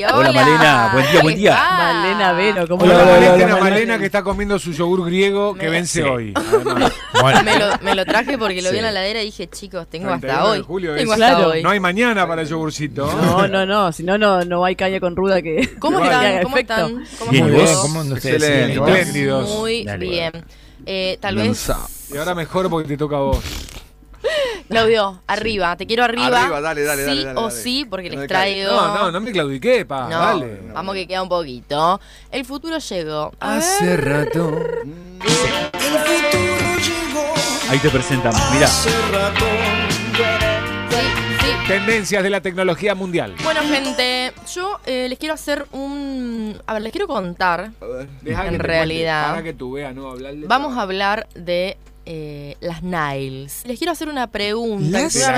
Hola Malena, buen día. Malena Vero, ¿cómo Hola, Malena que está comiendo su yogur griego que vence hoy. Me lo traje porque lo vi en la heladera y dije, chicos, tengo hasta hoy. Tengo hasta hoy. No hay mañana para el yogurcito. No, si no hay caña con ruda que. ¿Cómo están? ¿Cómo están? ¿Cómo excelente, espléndidos. Muy bien. Tal vez. Y ahora mejor porque te toca a vos. Claudio, arriba, te quiero arriba. Arriba, dale. Sí o sí, porque les traigo. No me claudiqué, dale. Vamos que queda un poquito. El futuro llegó. Hace rato. Ahí te presentamos, mirá. Sí. Tendencias de la tecnología mundial. Bueno, gente, yo les quiero hacer les quiero contar. En realidad. Para que tú veas, no hablarle. Vamos a hablar de las nails. Les quiero hacer una pregunta.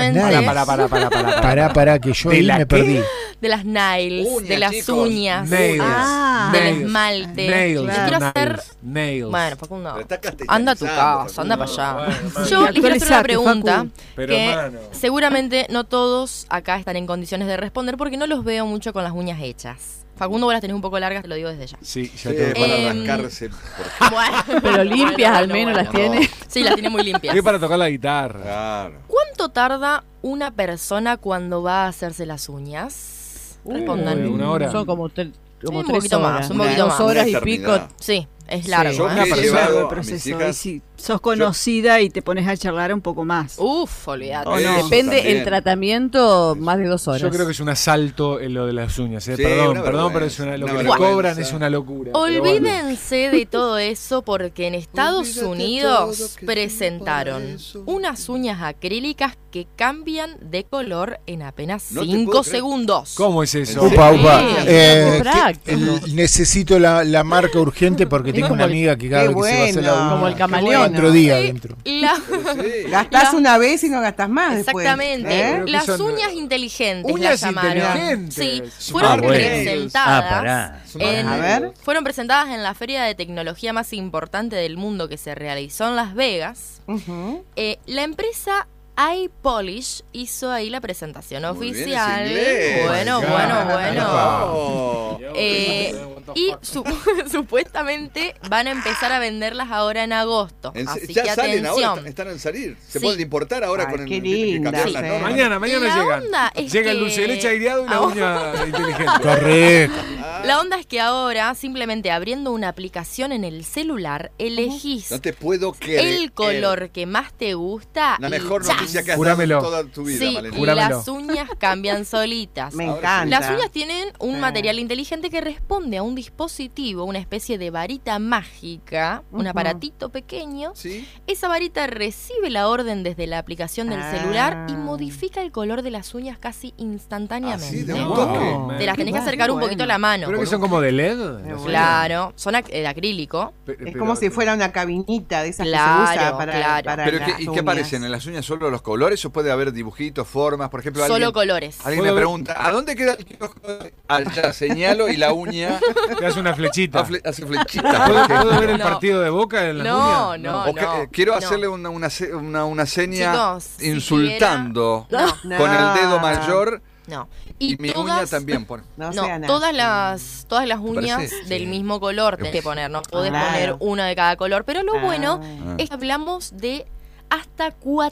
Para que yo ahí me perdí. De las nails, uñas, de las chicos. uñas, del esmalte. Les quiero hacer. Bueno, Facundo, anda a tu casa, anda para allá. Yo les quiero hacer una pregunta que seguramente no todos acá están en condiciones de responder porque no los veo mucho con las uñas hechas. Facundo, vos las tenés un poco largas, te lo digo desde ya. Sí, ya para rascarse. Bueno, pero limpias al menos las tiene. Sí, las tiene muy limpias. Es para tocar la guitarra. Claro. ¿Cuánto tarda una persona cuando va a hacerse las uñas? Respondan. Una hora. Son como 3 poquito horas. más, un poquito más. 2 horas y pico. Sí, es largo. Yo Una he persona llevado de a proceso. mis hijas- Y si sos conocida y te pones a charlar un poco más. Olvídate. O no, Eso depende también. el tratamiento, más de 2 horas. Yo creo que es un asalto en lo de las uñas. Sí, Perdón, una pero vergüenza, lo una que le vergüenza. cobran es una locura. Olvídense de todo eso porque en Estados Olvídate Unidos todo que presentaron para eso. unas uñas acrílicas que cambian de color en apenas No te 5 puedo creer. segundos. ¿Cómo es eso? Upa. práctico. Necesito la marca urgente porque tengo una amiga que cada vez que se va a hacer la uña, Como el camaleón. 4 días Sí, dentro. Sí. Gastás una vez y no gastás más después. Exactamente. ¿Eh? Las Son- uñas inteligentes Uñas las llamaron. inteligentes. Sí, fueron bueno. presentadas. Pará. A ver. Fueron presentadas en la feria de tecnología más importante del mundo que se realizó en Las Vegas. Ujú. La empresa iPolish hizo ahí la presentación Muy bien, oficial. es inglés. Bueno. Oh. Y supuestamente van a empezar a venderlas ahora en agosto. Así Ya que salen ahora, atención. están en salir. Se Sí. pueden importar ahora Ay, con el qué tienen que linda, cambiar sí. las normas. Mañana La llegan. onda es Llega el que dulce de leche aireado y la uña inteligente. Correcto. La onda es que ahora, simplemente abriendo una aplicación en el celular, elegís No te puedo creer. el color que más te gusta. La y mejor ¡chas! noticia que has Júramelo. dado en toda tu vida, Sí, Malena. y Júramelo. las uñas cambian solitas. Me Ahora encanta. Las uñas tienen un Sí. material inteligente que responde a un dispositivo, una especie de varita mágica, un Ujú. aparatito pequeño. ¿Sí? Esa varita recibe la orden desde la aplicación del Ah. celular y modifica el color de las uñas casi instantáneamente. Así de un No. toque. Te las tenés que acercar un poquito a la mano. Creo que son como de LED. Claro, son de acrílico. Es como si fuera una cabinita de esas Claro, que se usa para, claro. para Pero las ¿y qué uñas. aparecen? ¿En las uñas solo los colores o puede haber dibujitos, formas? Por ejemplo, Solo alguien, colores. alguien ¿Puedo me ver? pregunta, ¿a dónde queda el kiosco? Allá señalo y la uña Te das una flechita. hace flechitas. ¿Puedo ver el No. partido de Boca en las No, uñas? no. O quiero no. hacerle una seña Chicos, si insultando quiera- No. con el dedo mayor No. y mi uña también. No, No, sea nada. todas las uñas parece? del Sí. mismo color tenés que poner, no podés Claro. poner una de cada color, pero lo bueno Ah. es que hablamos de hasta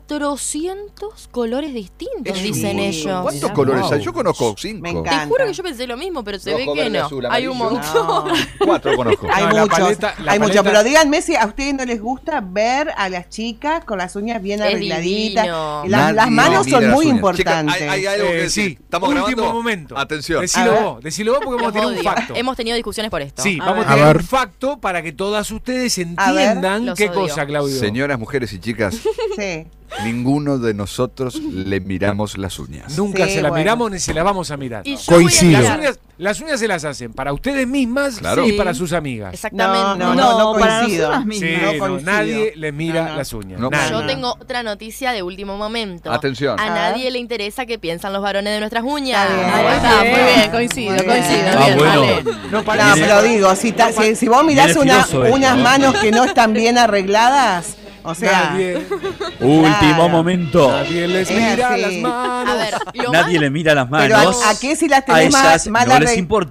400 colores distintos, Es dicen un- ellos. ¿Cuántos Mirá, colores wow. hay? Yo conozco 5. Me Te encanta. juro que yo pensé lo mismo, pero se Rojo, ve que verde, no. azul, Hay un amarillo. montón. 4 conozco. Hay No, la muchos, paleta- la hay muchos, paleta- pero díganme si a ustedes no les gusta ver a las chicas con las uñas bien Es arregladitas. divino. Las Nadie manos mira son las muy uñas. importantes. Chicas, hay algo que Sí, decir. ¿Estamos último grabando? momento. Atención. Decilo A ver. vos, porque vamos a tener un Odio. facto. Hemos tenido discusiones por esto. Sí, A vamos a ver. tener A ver. un facto para que todas ustedes ver. entiendan Los qué odio. cosa, Claudio. Señoras, mujeres y chicas, Sí. ninguno de nosotros le miramos las uñas. Nunca Sí, se las bueno. miramos ni se las vamos a mirar. Y yo Coincido. voy a aclarar. Las uñas se las hacen para ustedes mismas Claro. y para sus amigas. Exactamente. No para coincido. nosotras Sí, mismas. No coincido. nadie les mira No. las uñas. No. nadie. Yo tengo otra noticia de último momento. Atención. A A nadie ver. le interesa qué piensan los varones de nuestras uñas. Está bien. Ahí está, muy bien, coincido, Muy bien. coincido. Ah, bien, bueno. vale. No No, parece. pero digo, si vos mirás Viene filoso esto, unas ¿no? manos que no están bien arregladas, O sea, último momento. Nadie les mira las manos. A ver, nadie le mira las manos. Pero a qué si las tenés más no les importa.